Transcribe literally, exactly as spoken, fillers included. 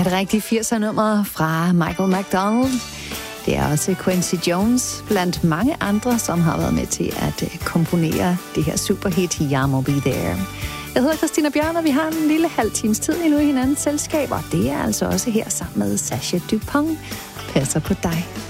Et rigtigt firser-nummer fra Michael McDonald. Det er også Quincy Jones blandt mange andre, som har været med til at komponere det her superhit I'ma Be There. Jeg hedder Christina Bjørn, og vi har en lille halv times tid endnu i hinandens selskab, og det er altså også her sammen med Sasha Dupont. Passer på dig.